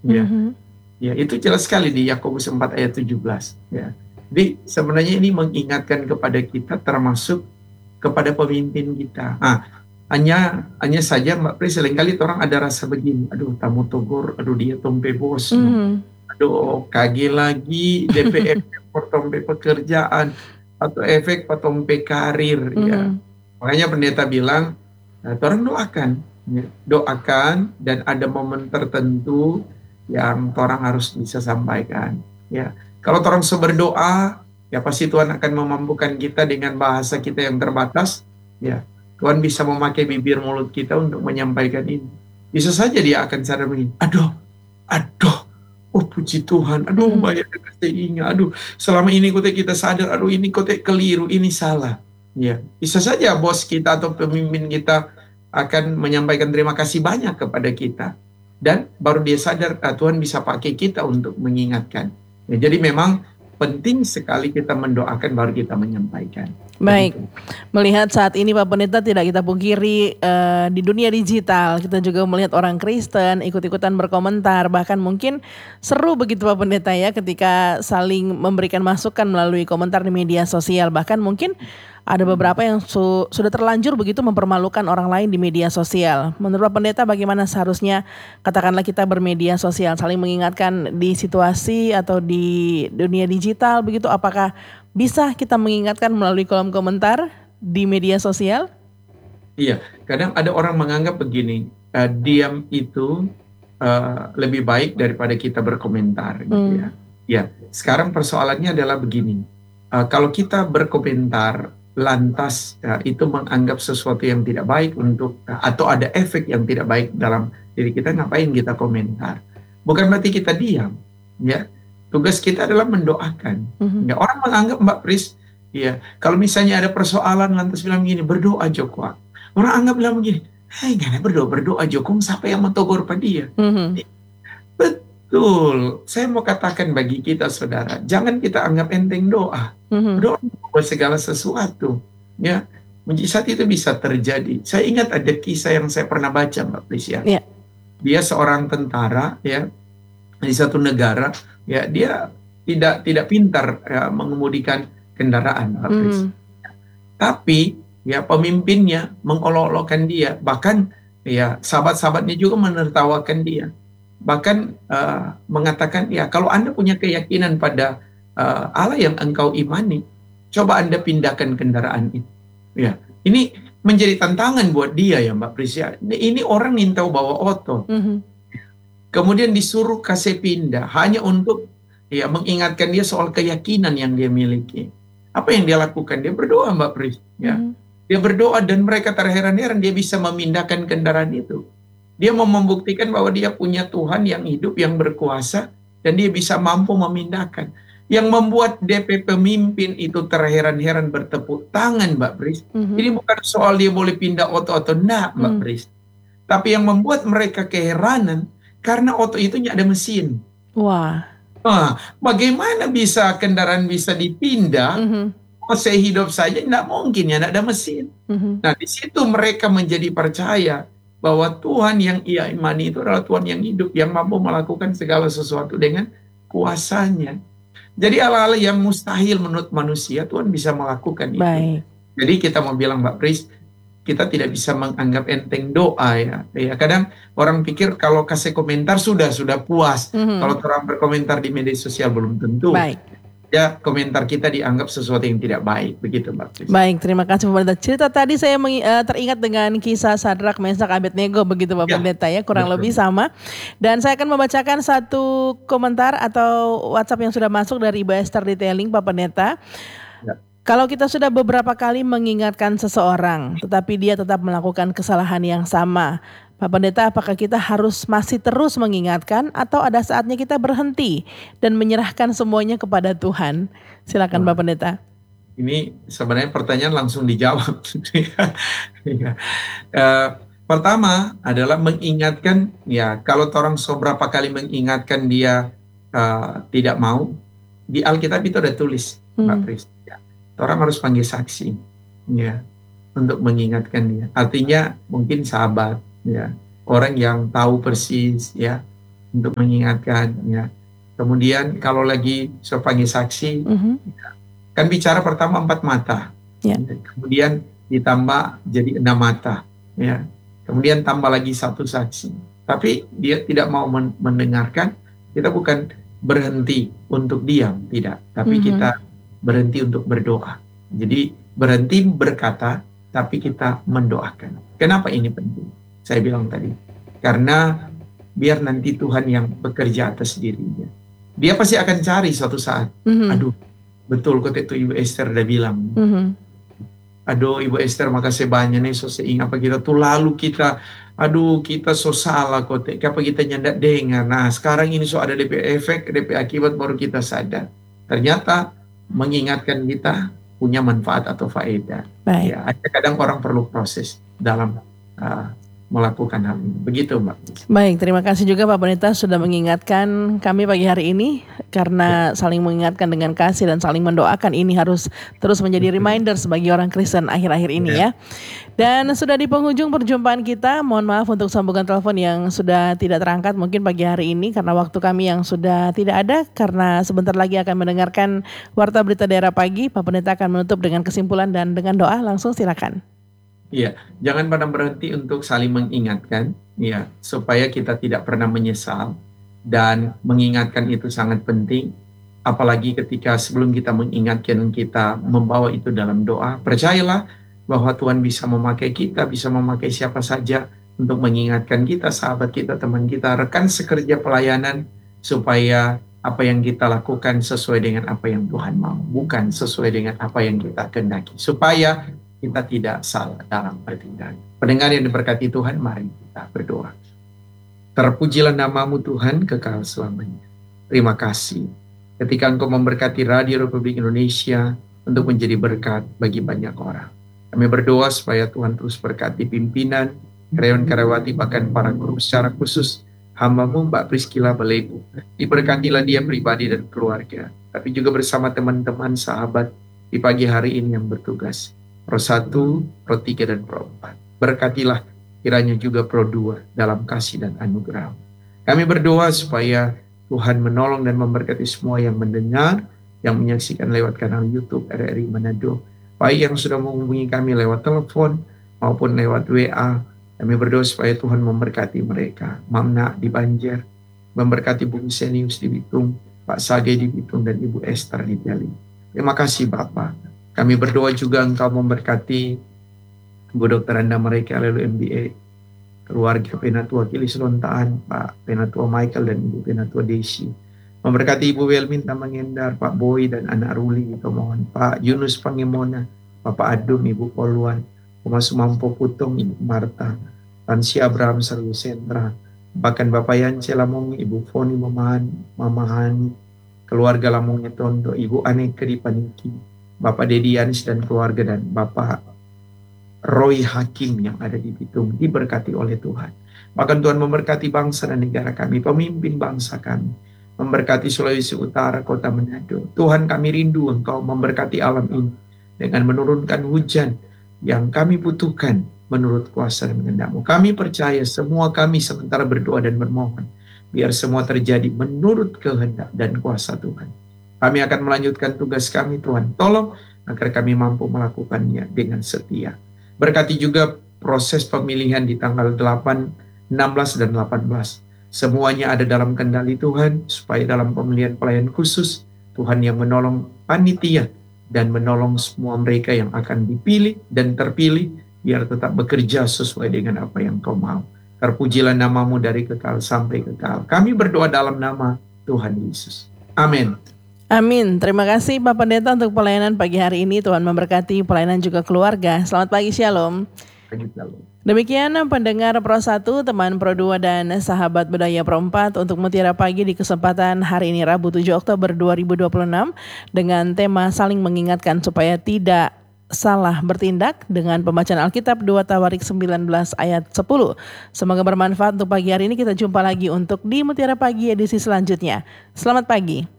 Ya, Mhm. ya itu jelas sekali di Yakobus 4 ayat 17. Ya. Jadi sebenarnya ini mengingatkan kepada kita termasuk kepada pemimpin kita. Hanya saja Mbak Pri seringkali orang ada rasa begini, aduh tamu togor, aduh dia tompe bos, no. Mhm. Aduh kagi lagi DPR tompe pekerjaan atau efek tompe karir ya. Mhm. Makanya pendeta bilang, orang doakan, ya. Doakan dan ada momen tertentu yang orang harus bisa sampaikan. Ya, kalau orang berdoa, ya pasti Tuhan akan memampukan kita dengan bahasa kita yang terbatas. Ya, Tuhan bisa memakai bibir mulut kita untuk menyampaikan ini. Bisa saja dia akan sadar begini, aduh, oh puji Tuhan, aduh Mhm. banyak ingat, aduh selama ini kita sadar, aduh ini keliru, ini salah. Ya, bisa saja bos kita atau pemimpin kita akan menyampaikan terima kasih banyak kepada kita. Dan baru dia sadar, Tuhan bisa pakai kita untuk mengingatkan. Ya, jadi memang penting sekali kita mendoakan baru kita menyampaikan. Baik, Begitu. melihat saat ini Pak Pendeta tidak kita pungkiri di dunia digital kita juga melihat orang Kristen ikut-ikutan berkomentar, bahkan mungkin seru begitu Pak Pendeta ya ketika saling memberikan masukan melalui komentar di media sosial, bahkan mungkin ada beberapa yang sudah terlanjur begitu mempermalukan orang lain di media sosial. Menurut Pak Pendeta bagaimana seharusnya katakanlah kita bermedia sosial saling mengingatkan di situasi atau di dunia digital begitu, apakah bisa kita mengingatkan melalui kolom komentar di media sosial? Iya, kadang ada orang menganggap begini, diam itu lebih baik daripada kita berkomentar, gitu ya. Ya, sekarang persoalannya adalah begini, kalau kita berkomentar lantas itu menganggap sesuatu yang tidak baik untuk atau ada efek yang tidak baik dalam diri kita, ngapain kita komentar? Bukan berarti kita diam, ya. Tugas kita adalah mendoakan. Ya, orang menganggap Mbak Pris, ya, kalau misalnya ada persoalan lantas bilang gini, berdoa Joko. Orang anggap bilang begini, gak berdoa Joko, siapa yang mau togor pada dia? Mhm. Betul, saya mau katakan bagi kita saudara, jangan kita anggap enteng doa. Mhm. Doa buat segala sesuatu, ya. Mujizat itu bisa terjadi. Saya ingat ada kisah yang saya pernah baca, Mbak Prisya. Ya. Dia seorang tentara, ya, di satu negara, ya, dia tidak pintar ya, mengemudikan kendaraan, Mbak Pris. Tapi ya pemimpinnya mengolok-olokkan dia, bahkan ya sahabat-sahabatnya juga menertawakan dia. Bahkan mengatakan, ya kalau Anda punya keyakinan pada Allah yang engkau imani, coba Anda pindahkan kendaraan itu. Ya, ini menjadi tantangan buat dia ya Mbak Prisya. Ini orang nintau bawa oto. Kemudian disuruh kasih pindah hanya untuk ya mengingatkan dia soal keyakinan yang dia miliki. Apa yang dia lakukan? Dia berdoa Mbak Pris. Ya. Dia berdoa dan mereka terheran-heran dia bisa memindahkan kendaraan itu. Dia mau membuktikan bahwa dia punya Tuhan yang hidup, yang berkuasa, dan dia bisa mampu memindahkan. Yang membuat DP pemimpin itu terheran-heran bertepuk tangan Mbak Pris. Ini bukan soal dia boleh pindah oto-oto, enggak Mbak Pris. Tapi yang membuat mereka keheranan, karena oto itu ada mesin. Wah. Bagaimana bisa kendaraan bisa dipindah? Saya hidup saja tidak mungkin ya, tidak ada mesin. Nah di situ mereka menjadi percaya bahwa Tuhan yang ia imani itu adalah Tuhan yang hidup, yang mampu melakukan segala sesuatu dengan kuasanya. Jadi hal-hal yang mustahil menurut manusia Tuhan bisa melakukan itu. Baik. Jadi kita mau bilang Mbak Pris, kita tidak bisa menganggap enteng doa ya. Kadang orang pikir kalau kasih komentar sudah puas. Kalau orang berkomentar di media sosial belum tentu. Baik. Ya komentar kita dianggap sesuatu yang tidak baik, begitu Mbak Pris. Baik, terima kasih Pak Pendeta. Cerita tadi saya teringat dengan kisah Sadrak, Mesak, Abednego begitu Pak Pendeta ya, kurang lebih sama. Dan saya akan membacakan satu komentar atau WhatsApp yang sudah masuk dari Ibu Esther Detailing Pak Pendeta. Kalau kita sudah beberapa kali mengingatkan seseorang, tetapi dia tetap melakukan kesalahan yang sama, Pak Pendeta, apakah kita harus masih terus mengingatkan atau ada saatnya kita berhenti dan menyerahkan semuanya kepada Tuhan? Silakan Pak Pendeta. Ini sebenarnya pertanyaan langsung dijawab. Pertama adalah mengingatkan, ya kalau orang seberapa kali mengingatkan dia tidak mau, di Alkitab itu ada tulis, Mbak Pris. Orang harus panggil saksi, ya, untuk mengingatkan dia. Artinya mungkin sahabat, ya, orang yang tahu persis, ya, untuk mengingatkan ya. Kemudian kalau lagi sebagai saksi, kan bicara pertama 4 mata, kemudian ditambah jadi 6 mata, ya. Kemudian tambah lagi 1 saksi. Tapi dia tidak mau mendengarkan. Kita bukan berhenti untuk diam, tidak. Tapi kita berhenti untuk berdoa. Jadi berhenti berkata, tapi kita mendoakan. Kenapa ini penting? Saya bilang tadi, karena biar nanti Tuhan yang bekerja atas dirinya. Dia pasti akan cari suatu saat. Aduh, betul kok itu Ibu Esther udah bilang. Aduh Ibu Esther, makasih banyak nih so seingat apa kita tuh lalu kita so salah kok apa kita nyandak dengar. Nah sekarang ini so ada DP efek, DP akibat baru kita sadar. Ternyata mengingatkan kita punya manfaat atau faedah. Ya, kadang orang perlu proses dalam melakukan hal ini. Begitu Mbak. Baik, terima kasih juga Pak Pendeta sudah mengingatkan kami pagi hari ini, karena saling mengingatkan dengan kasih dan saling mendoakan ini harus terus menjadi reminder sebagai orang Kristen akhir-akhir ini ya. Dan sudah di penghujung perjumpaan kita, mohon maaf untuk sambungan telepon yang sudah tidak terangkat mungkin pagi hari ini karena waktu kami yang sudah tidak ada, karena sebentar lagi akan mendengarkan Warta Berita Daerah Pagi. Pak Pendeta akan menutup dengan kesimpulan dan dengan doa, langsung silakan. Iya, jangan pernah berhenti untuk saling mengingatkan, ya, supaya kita tidak pernah menyesal, dan mengingatkan itu sangat penting, apalagi ketika sebelum kita mengingatkan kita membawa itu dalam doa. Percayalah bahwa Tuhan bisa memakai kita, bisa memakai siapa saja untuk mengingatkan kita, sahabat kita, teman kita, rekan sekerja pelayanan, supaya apa yang kita lakukan sesuai dengan apa yang Tuhan mau, bukan sesuai dengan apa yang kita kehendaki, supaya kita tidak salah dalam bertindak. Pendengar yang diberkati Tuhan, mari kita berdoa. Terpujilah namamu Tuhan kekal selamanya. Terima kasih ketika Engkau memberkati Radio Republik Indonesia untuk menjadi berkat bagi banyak orang. Kami berdoa supaya Tuhan terus berkati pimpinan, karyawan-karyawati, bahkan para guru secara khusus hamba-Mu Mbak Priscilla Balebu. Diberkatilah dia pribadi dan keluarga, tapi juga bersama teman-teman sahabat di pagi hari ini yang bertugas. Pro 1, Pro 3, dan Pro 4. Berkatilah kiranya juga Pro 2 dalam kasih dan anugerah. Kami berdoa supaya Tuhan menolong dan memberkati semua yang mendengar, yang menyaksikan lewat kanal YouTube RRI Manado, baik yang sudah menghubungi kami lewat telepon maupun lewat WA. Kami berdoa supaya Tuhan memberkati mereka. Mamna di Banjar, memberkati Bung Senius di Bitung, Pak Sage di Bitung, dan Ibu Esther di Bali. Terima kasih Bapak. Kami berdoa juga Engkau memberkati Bu Dr. Anda mereka lalu MBA, keluarga Penatua Kilis Lontaan, Pak Penatua Michael dan Ibu Penatua Desi. Memberkati Ibu Welminta Mengendar, Pak Boy dan anak Ruli, mohon Pak Yunus Pangemona, Bapak Adum, Ibu Poluan, Mas Sumampo Putong, Ibu Marta, Tansi Abraham Serlu Sentra, bahkan Bapak Yance Lamongi, Ibu Foni Mamahani, keluarga Lamongnya Tondo, Ibu Aneka di Paniki, Bapak Dedi Yanis dan keluarga, dan Bapak Roy Hakim yang ada di Bitung, diberkati oleh Tuhan. Bahkan Tuhan memberkati bangsa dan negara kami, pemimpin bangsa kami, memberkati Sulawesi Utara, Kota Manado. Tuhan, kami rindu Engkau memberkati alam ini dengan menurunkan hujan yang kami butuhkan menurut kuasa dan kehendak-Mu. Kami percaya semua kami sementara berdoa dan bermohon, biar semua terjadi menurut kehendak dan kuasa Tuhan. Kami akan melanjutkan tugas kami, Tuhan. Tolong agar kami mampu melakukannya dengan setia. Berkati juga proses pemilihan di tanggal 8, 16, dan 18. Semuanya ada dalam kendali Tuhan, supaya dalam pemilihan pelayan khusus, Tuhan yang menolong panitia dan menolong semua mereka yang akan dipilih dan terpilih, biar tetap bekerja sesuai dengan apa yang Kau mau. Terpujilah namamu dari kekal sampai kekal. Kami berdoa dalam nama Tuhan Yesus. Amin. Amin. Terima kasih Pak Pendeta untuk pelayanan pagi hari ini. Tuhan memberkati pelayanan juga keluarga. Selamat pagi, Shalom. Demikian pendengar Pro 1, teman Pro 2, dan sahabat budaya Pro 4 untuk Mutiara Pagi di kesempatan hari ini Rabu 7 Oktober 2026 dengan tema saling mengingatkan supaya tidak salah bertindak dengan pembacaan Alkitab 2 Tawarik 19 ayat 10. Semoga bermanfaat untuk pagi hari ini. Kita jumpa lagi untuk di Mutiara Pagi edisi selanjutnya. Selamat pagi.